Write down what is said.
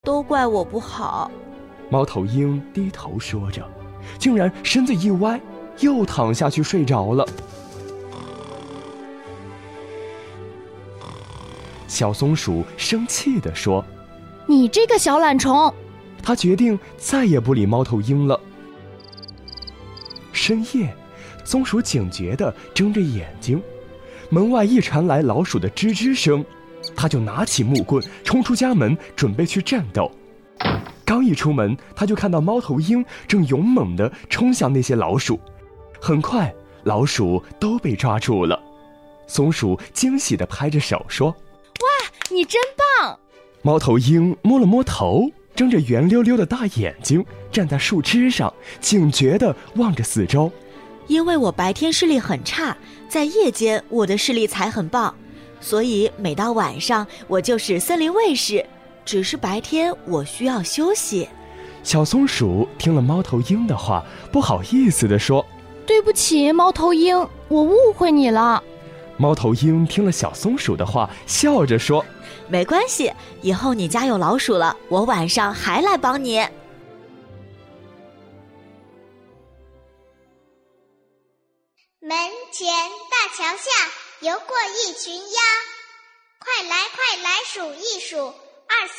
都怪我不好。 猫头鹰低头说着，竟然身子一歪，又躺下去睡着了。小松鼠生气地说： 你这个小懒虫！ 他决定再也不理猫头鹰了。深夜，松鼠警觉地睁着眼睛，门外一传来老鼠的吱吱声，他就拿起木棍冲出家门，准备去战斗。刚一出门，他就看到猫头鹰正勇猛地冲向那些老鼠，很快老鼠都被抓住了。松鼠惊喜地拍着手说： 哇，你真棒！ 猫头鹰摸了摸头，睁着圆溜溜的大眼睛，站在树枝上，警觉地望着四周。 因为我白天视力很差，在夜间我的视力才很棒，所以每到晚上我就是森林卫士，只是白天我需要休息。 小松鼠听了猫头鹰的话，不好意思地说： 对不起，猫头鹰，我误会你了。 猫头鹰听了小松鼠的话，笑着说： 没关系，以后你家有老鼠了，我晚上还来帮你。 门前大桥下游过一群鸭，快来快来数一数，24